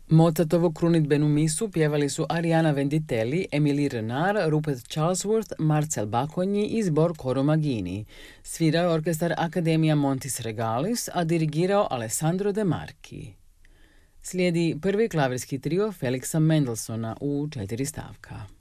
Mozartovu krunidbenu misu pjevali su Ariana Venditelli, Emily Renard, Rupert Charlesworth, Marcel Bakonji i zbor Coro Magini. Svirao je orkestar Academia Montis Regalis, a dirigirao Alessandro De Marchi. Slijedi prvi klavirski trio Felixa Mendelssohna u 4 stavka.